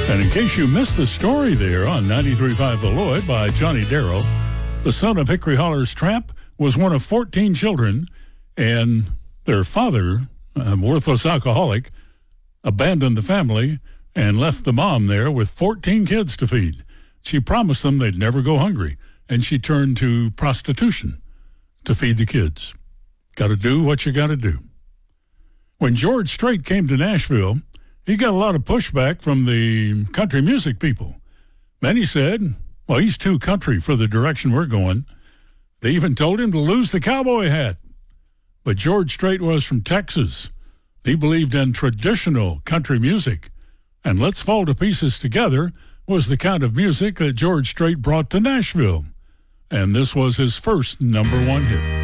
And in case you missed the story there on 93.5 The Lloyd by Johnny Darrow, the son of Hickory Holler's tramp was one of 14 children, and their father, a worthless alcoholic, abandoned the family and left the mom there with 14 kids to feed. She promised them they'd never go hungry, and she turned to prostitution to feed the kids. Got to do what you got to do. When George Strait came to Nashville, he got a lot of pushback from the country music people. Many said, well, he's too country for the direction we're going. They even told him to lose the cowboy hat. But George Strait was from Texas. He believed in traditional country music. And Let's Fall to Pieces Together was the kind of music that George Strait brought to Nashville. And this was his first #1 hit.